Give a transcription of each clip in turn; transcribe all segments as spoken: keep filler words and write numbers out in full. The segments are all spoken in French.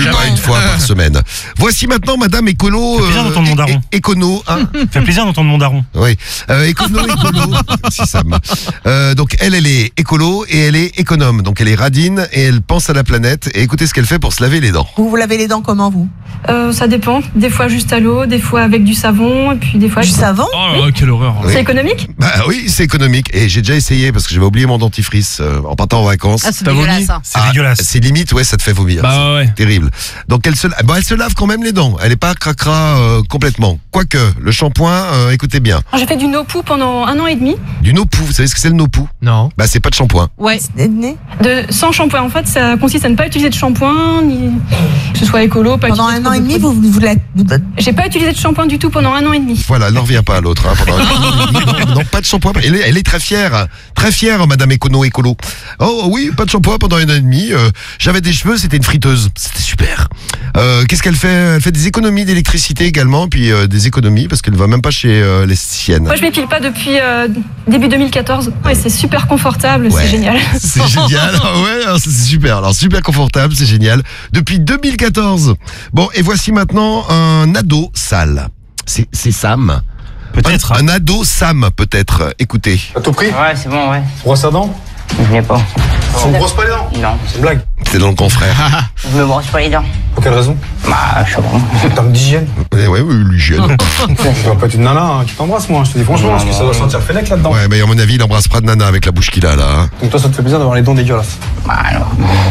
pas une fois par semaine. Voici maintenant Madame Écolo. Ça fait plaisir d'entendre mon daron. é- Écono, hein. Ça fait plaisir d'entendre mon daron. Oui. Euh, écono, écolo. Merci Sam. Euh, donc elle, elle est écolo et elle est économe. Donc elle est radine et elle pense à la planète. Et écoutez ce qu'elle fait pour se laver les dents. Vous vous lavez les dents comment, vous? Euh, ça dépend. Des fois juste à l'eau, des fois avec du savon, et puis des fois. Du savon? Oh là là, quelle horreur. Oui. C'est économique? Bah oui, c'est économique. Et j'ai déjà essayé parce que j'avais oublié mon dentifrice euh, en partant en vacances. Ah, c'est T'as vomi dégueulasse. hein. C'est Ah, dégueulasse. C'est limite, ouais, ça te fait vomir. Bah ouais. C'est terrible. Donc elle se, bon, elle se lave quand même les dents. Elle est pas cracra euh, complètement. Quoique, le shampoing, euh, écoutez bien. J'ai fait du no-poo pendant un an et demi. Du no-poo, vous savez ce que c'est le no-poo? Non. Bah c'est pas de shampoing. Ouais. Nez De, sans shampoing. En fait, ça consiste à ne pas utiliser de shampoing, ni que ce soit écolo, pas Pendant utiliser un an de et demi, produits. vous, vous, vous la- vous- J'ai pas utilisé de shampoing du tout pendant un an et demi. Voilà, elle n'en revient pas à l'autre. Hein, pendant un an et demi. non, non, pas de shampoing. Elle est, elle est très fière. Très fière, Madame Écono Écolo. Oh oui, pas de shampoing pendant un an et demi. Euh, J'avais des cheveux, c'était une friteuse. C'était super. Euh, Qu'est-ce qu'elle fait? Elle fait des économies d'électricité également, puis euh, des économies parce qu'elle ne va même pas chez euh, les siennes. Moi, je m'épile pas depuis euh, début deux mille quatorze. Ouais, c'est super confortable, Ouais. c'est génial. C'est génial, ah ouais, alors c'est super, alors super confortable, c'est génial. Depuis deux mille quatorze. Bon, et voici maintenant un ado sale. C'est c'est Sam. Peut-être. Un, un ado Sam, peut-être. Écoutez. À tout prix? Ouais, c'est bon, ouais. Brosse à dents? Je l'ai pas. On ne brosse pas les dents? Non. C'est une blague. C'est dans le confrère. Je me brosse pas les dents. Pour quelle raison? Bah, je sais pas. En termes d'hygiène. Ouais, ouais, oui, l'hygiène. Tu vas pas être une nana hein, qui t'embrasse, moi. Je te dis franchement, parce que ça doit sentir le fennec là-dedans. Ouais, mais à mon avis, il embrasse pas de nana avec la bouche qu'il a là. hein. Donc toi, ça te fait plaisir d'avoir les dents dégueulasses. Bah, alors.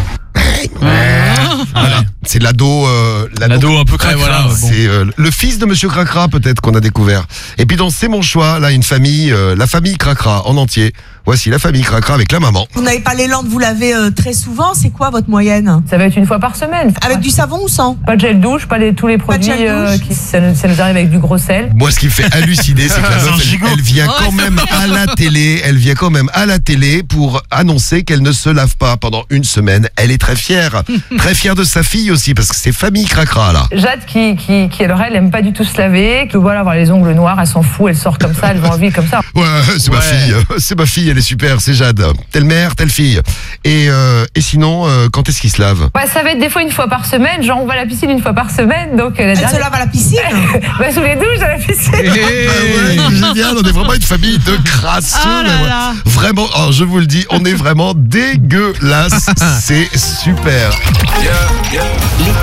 Voilà. C'est l'ado. Euh, L'ado un peu cracra. Ouais, voilà, bon. c'est euh, le fils de Monsieur Cracra peut-être qu'on a découvert. Et puis dans C'est mon choix, là, une famille, euh, la famille Cracra en entier. Voici la famille Cracra avec la maman. Vous n'avez pas les lampes, vous lavez euh, très souvent. C'est quoi votre moyenne? Ça va être une fois par semaine. Avec du savon ou sans? Pas de gel douche, pas les, tous les Pas de produits gel euh, douche. qui ça, nous- ça nous arrive avec du gros sel. Moi, ce qui me fait halluciner, c'est que la C'est un meuf, gigot. elle, elle vient quand même à la télé. Elle vient quand même à la télé pour annoncer qu'elle ne se lave pas pendant une semaine. Elle est très fière. Très fière de sa fille aussi, parce que c'est famille Cracra, là. Jade, qui, qui, qui alors elle aime pas du tout se laver, que voilà, avoir les ongles noirs, elle s'en fout, elle sort comme ça, elle va en ville comme ça. Ouais, c'est ma Ouais. fille. C'est ma fille, elle est super, c'est Jade. Telle mère, telle fille. Et, euh, et sinon, euh, quand est-ce qu'il se lave? Bah, ça va être des fois une fois par semaine, genre on va à la piscine une fois par semaine, donc euh, la Elle se dernière- lave à la piscine? bah, sous les douches à la piscine. Ah ouais, c'est génial, on est vraiment une famille de crasseux. Oh là mais ouais. là. Vraiment, oh, je vous le dis, on est vraiment dégueulasse. C'est super. L'équipe